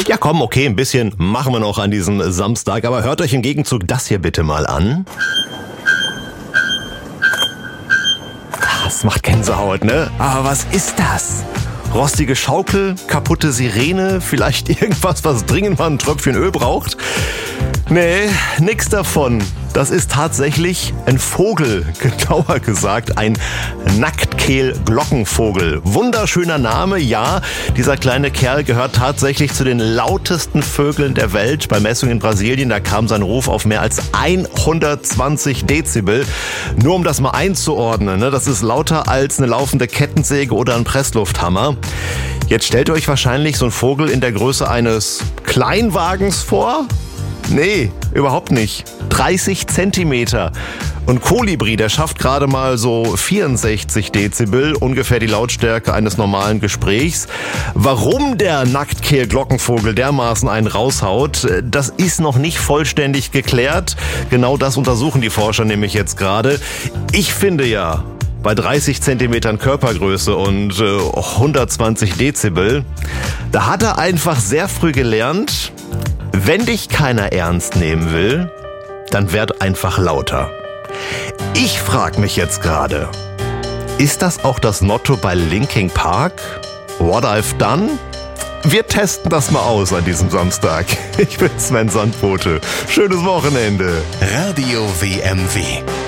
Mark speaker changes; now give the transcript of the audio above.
Speaker 1: Ja komm, okay, ein bisschen machen wir noch an diesem Samstag, aber hört euch im Gegenzug das hier bitte mal an. Das macht Gänsehaut, ne? Aber was ist das? Rostige Schaukel, kaputte Sirene, vielleicht irgendwas, was dringend mal ein Tröpfchen Öl braucht? Nee, nix davon. Das ist tatsächlich ein Vogel, genauer gesagt ein Nacktkehl-Glockenvogel. Wunderschöner Name, ja. Dieser kleine Kerl gehört tatsächlich zu den lautesten Vögeln der Welt. Bei Messungen in Brasilien, da kam sein Ruf auf mehr als 120 Dezibel. Nur um das mal einzuordnen, ne? Das ist lauter als eine laufende Kettensäge oder ein Presslufthammer. Jetzt stellt ihr euch wahrscheinlich so einen Vogel in der Größe eines Kleinwagens vor. Nee, überhaupt nicht. 30 Zentimeter. Und Kolibri, der schafft gerade mal so 64 Dezibel, ungefähr die Lautstärke eines normalen Gesprächs. Warum der Nacktkehl-Glockenvogel dermaßen einen raushaut, das ist noch nicht vollständig geklärt. Genau das untersuchen die Forscher nämlich jetzt gerade. Ich finde ja, bei 30 Zentimetern Körpergröße und 120 Dezibel, da hat er einfach sehr früh gelernt, wenn dich keiner ernst nehmen will, dann werd einfach lauter. Ich frag mich jetzt gerade, ist das auch das Motto bei Linkin Park? What I've done? Wir testen das mal aus an diesem Samstag. Ich bin Sven Sandbote. Schönes Wochenende.
Speaker 2: Radio WMW.